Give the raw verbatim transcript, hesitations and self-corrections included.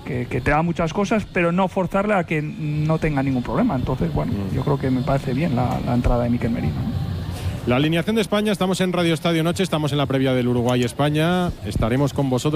que, que te da muchas cosas, pero no forzarle a que no tenga ningún problema. Entonces, bueno, mm. yo creo que me parece bien la, la entrada de Mikel Merino, ¿no? La alineación de España, estamos en Radio Estadio Noche, estamos en la previa del Uruguay-España, estaremos con vosotros.